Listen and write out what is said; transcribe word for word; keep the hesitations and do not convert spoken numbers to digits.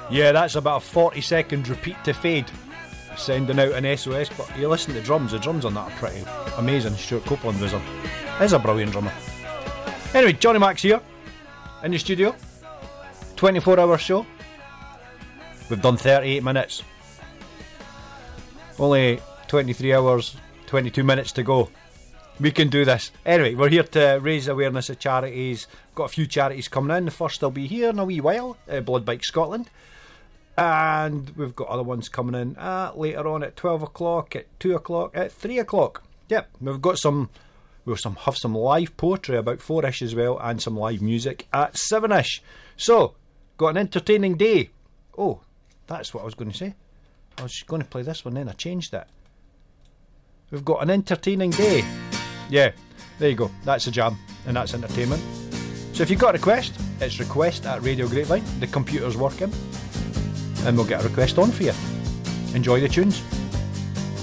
Yeah, that's about a forty second repeat to fade, sending out an S O S. But you listen to the drums, the drums on that are pretty amazing. Stuart Copeland was a, is a brilliant drummer. Anyway, Johnny Mac's here in the studio. twenty-four hour show. We've done thirty-eight minutes. Only twenty-three hours, twenty-two minutes to go. We can do this. Anyway, we're here to raise awareness of charities. Got a few charities coming in. The first will be here in a wee while, uh, Blood Bike Scotland. And we've got other ones coming in uh, later on at twelve o'clock, at two o'clock, at three o'clock. Yep, we've got some, we'll some have some live poetry about four-ish as well, and some live music at seven-ish. So, got an entertaining day. Oh, that's what I was going to say. I was going to play this one, then I changed it. We've got an entertaining day. Yeah, there you go. That's a jam, and that's entertainment. So if you've got a request, it's request at Radio Grapevine. The computer's working, and we'll get a request on for you. Enjoy the tunes.